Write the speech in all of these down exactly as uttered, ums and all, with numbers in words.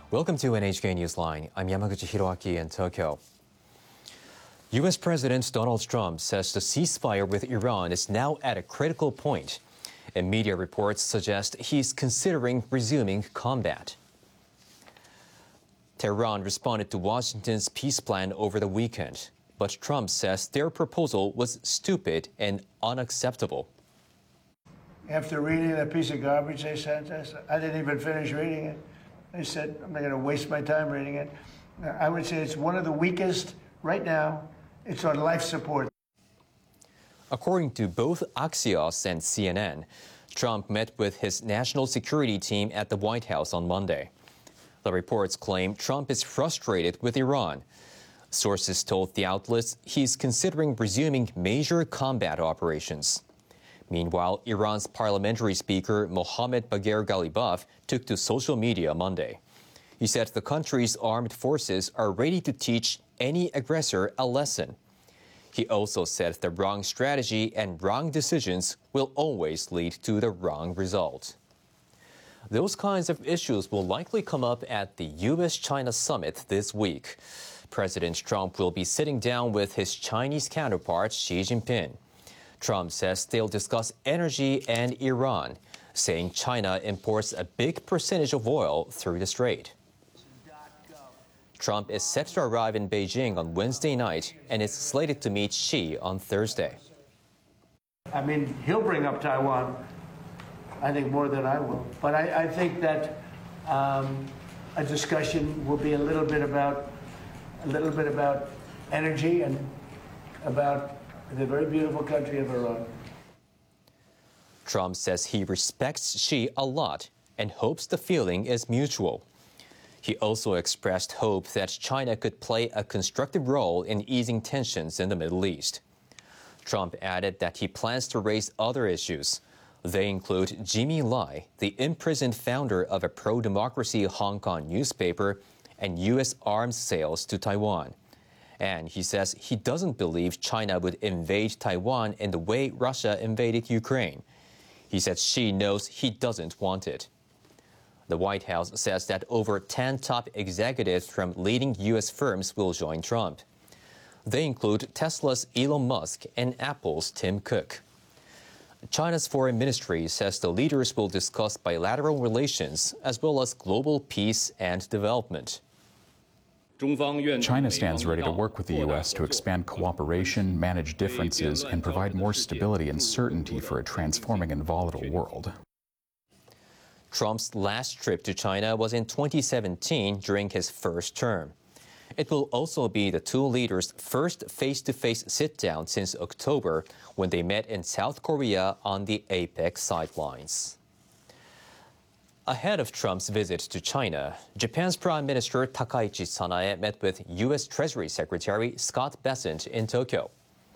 Welcome to N H K Newsline. I'm Yamaguchi Hiroaki in Tokyo. U S President Donald Trump says the ceasefire with Iran is now at a critical point, and media reports suggest he's considering resuming combat. Tehran responded to Washington's peace plan over the weekend, but Trump says their proposal was stupid and unacceptable. After reading that piece of garbage they sent us, I didn't even finish reading it. They said, I'm not going to waste my time reading it. I would say it's one of the weakest right now. It's on life support. According to both Axios and C N N, Trump met with his national security team at the White House on Monday. The reports claim Trump is frustrated with Iran. Sources told the outlets he's considering resuming major combat operations. Meanwhile, Iran's parliamentary speaker Mohammad Bagher Ghalibaf took to social media Monday. He said the country's armed forces are ready to teach any aggressor a lesson. He also said the wrong strategy and wrong decisions will always lead to the wrong result. Those kinds of issues will likely come up at the U S China summit this week. President Trump will be sitting down with his Chinese counterpart Xi Jinping. Trump says they'll discuss energy and Iran, saying China imports a big percentage of oil through the strait. Trump is set to arrive in Beijing on Wednesday night and is slated to meet Xi on Thursday. I mean, he'll bring up Taiwan, I think, more than I will. But I, I think that um, a discussion will be a little bit about a little bit about energy and about the very beautiful country of Iran. Trump says he respects Xi a lot and hopes the feeling is mutual. He also expressed hope that China could play a constructive role in easing tensions in the Middle East. Trump added that he plans to raise other issues. They include Jimmy Lai, the imprisoned founder of a pro-democracy Hong Kong newspaper, and U S arms sales to Taiwan. And he says he doesn't believe China would invade Taiwan in the way Russia invaded Ukraine. He said Xi knows he doesn't want it. The White House says that over ten top executives from leading U S firms will join Trump. They include Tesla's Elon Musk and Apple's Tim Cook. China's foreign ministry says the leaders will discuss bilateral relations as well as global peace and development. China stands ready to work with the U S to expand cooperation, manage differences, and provide more stability and certainty for a transforming and volatile world. Trump's last trip to China was in twenty seventeen during his first term. It will also be the two leaders' first face-to-face sit-down since October, when they met in South Korea on the APEC sidelines. Ahead of Trump's visit to China, Japan's Prime Minister Takaichi Sanae met with U S Treasury Secretary Scott Bessent in Tokyo.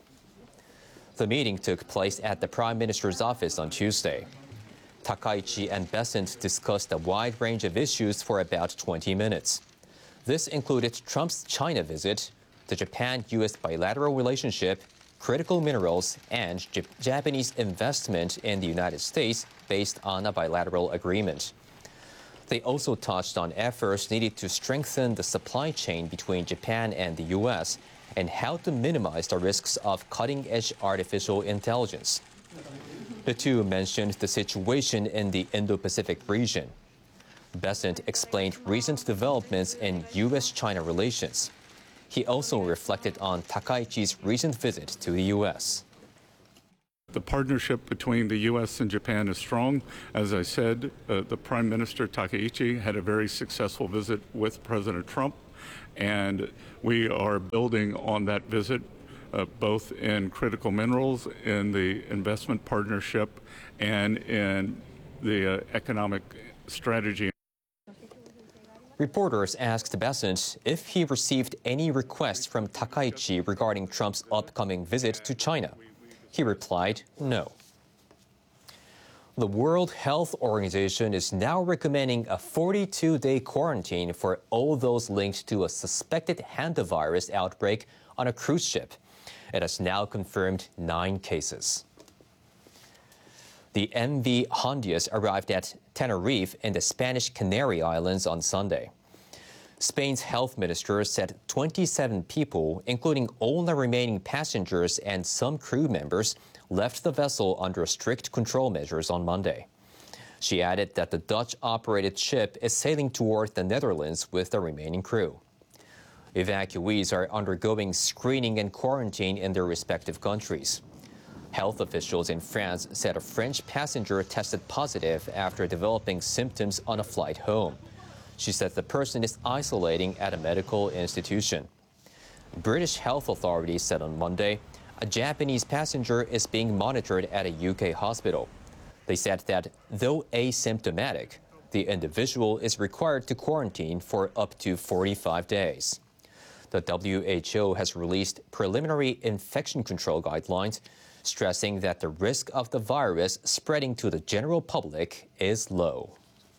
The meeting took place at the Prime Minister's office on Tuesday. Takaichi and Bessent discussed a wide range of issues for about twenty minutes. This included Trump's China visit, the Japan-U S bilateral relationship, critical minerals, and J- Japanese investment in the United States based on a bilateral agreement. They also touched on efforts needed to strengthen the supply chain between Japan and the U S and how to minimize the risks of cutting-edge artificial intelligence. The two mentioned the situation in the Indo-Pacific region. Bessent explained recent developments in U S China relations. He also reflected on Takaichi's recent visit to the U S. The partnership between the U S and Japan is strong. As I said, uh, the Prime Minister Takaichi had a very successful visit with President Trump, and we are building on that visit, uh, both in critical minerals, in the investment partnership, and in the uh, economic strategy. Reporters asked Bessent if he received any requests from Takaichi regarding Trump's upcoming visit to China. He replied, no. The World Health Organization is now recommending a forty-two day quarantine for all those linked to a suspected hantavirus outbreak on a cruise ship. It has now confirmed nine cases. The M V Hondius arrived at Tenerife in the Spanish Canary Islands on Sunday. Spain's health minister said twenty-seven people, including all the remaining passengers and some crew members, left the vessel under strict control measures on Monday. She added that the Dutch-operated ship is sailing toward the Netherlands with the remaining crew. Evacuees are undergoing screening and quarantine in their respective countries. Health officials in France said a French passenger tested positive after developing symptoms on a flight home. She said the person is isolating at a medical institution. British health authorities said on Monday a Japanese passenger is being monitored at a U K hospital. They said that, though asymptomatic, the individual is required to quarantine for up to forty-five days. The W H O has released preliminary infection control guidelines, stressing that the risk of the virus spreading to the general public is low.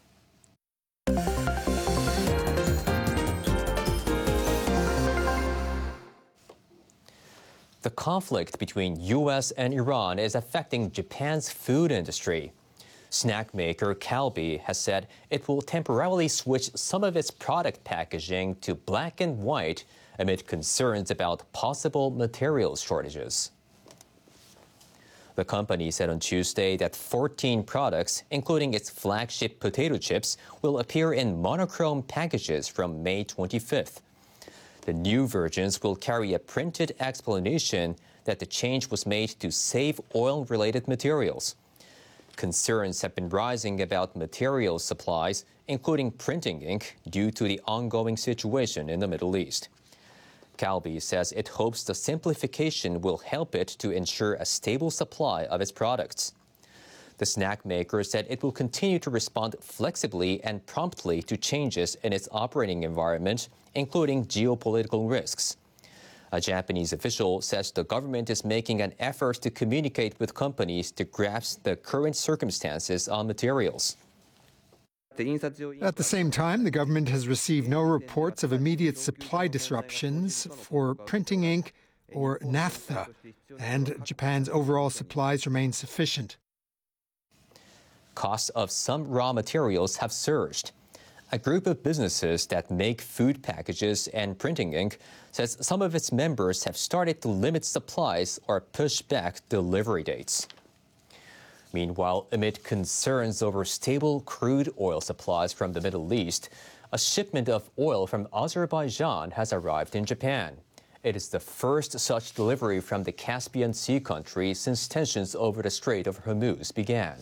The conflict between U S and Iran is affecting Japan's food industry. Snack maker Calbee has said it will temporarily switch some of its product packaging to black and white amid concerns about possible materials shortages. The company said on Tuesday that fourteen products, including its flagship potato chips, will appear in monochrome packages from May twenty-fifth. The new versions will carry a printed explanation that the change was made to save oil-related materials. Concerns have been rising about materials supplies, including printing ink, due to the ongoing situation in the Middle East. Calbee says it hopes the simplification will help it to ensure a stable supply of its products. The snack maker said it will continue to respond flexibly and promptly to changes in its operating environment, including geopolitical risks. A Japanese official says the government is making an effort to communicate with companies to grasp the current circumstances on materials. At the same time, the government has received no reports of immediate supply disruptions for printing ink or naphtha, and Japan's overall supplies remain sufficient. Costs of some raw materials have surged. A group of businesses that make food packages and printing ink says some of its members have started to limit supplies or push back delivery dates. Meanwhile, amid concerns over stable crude oil supplies from the Middle East, a shipment of oil from Azerbaijan has arrived in Japan. It is the first such delivery from the Caspian Sea country since tensions over the Strait of Hormuz began.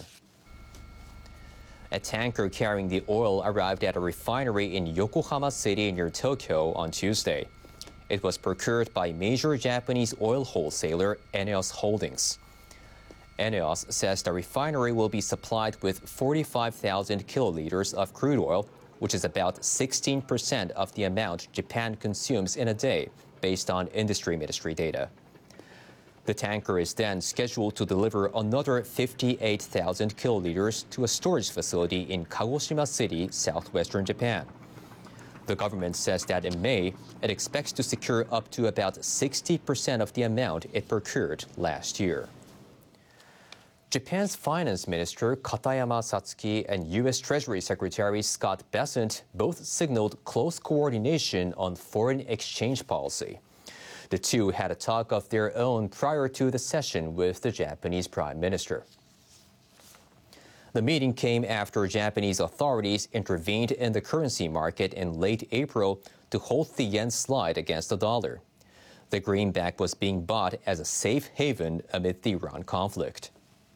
A tanker carrying the oil arrived at a refinery in Yokohama City near Tokyo on Tuesday. It was procured by major Japanese oil wholesaler ENEOS Holdings. ENEOS says the refinery will be supplied with forty-five thousand kiloliters of crude oil, which is about sixteen percent of the amount Japan consumes in a day, based on industry ministry data. The tanker is then scheduled to deliver another fifty-eight thousand kiloliters to a storage facility in Kagoshima City, southwestern Japan. The government says that in May, it expects to secure up to about sixty percent of the amount it procured last year. Japan's finance minister Katayama Satsuki and U S Treasury Secretary Scott Bessent both signaled close coordination on foreign exchange policy. The two had a talk of their own prior to the session with the Japanese Prime Minister. The meeting came after Japanese authorities intervened in the currency market in late April to halt the yen's slide against the dollar. The greenback was being bought as a safe haven amid the Iran conflict.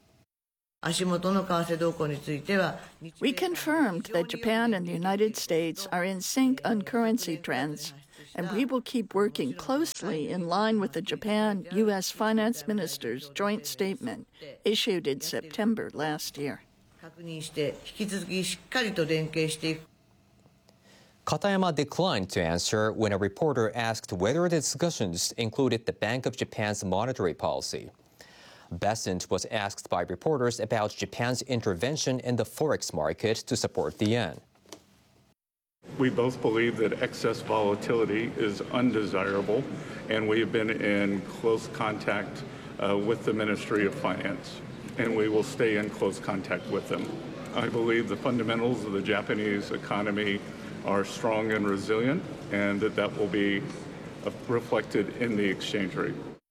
We confirmed that Japan and the United States are in sync on currency trends, and we will keep working closely in line with the Japan-U S finance ministers' joint statement issued in September last year. Katayama declined to answer when a reporter asked whether the discussions included the Bank of Japan's monetary policy. Bessent was asked by reporters about Japan's intervention in the forex market to support the yen. We both believe that excess volatility is undesirable, and we have been in close contact uh, with the Ministry of Finance, and we will stay in close contact with them. I believe the fundamentals of the Japanese economy are strong and resilient, and that that will be uh, reflected in the exchange rate.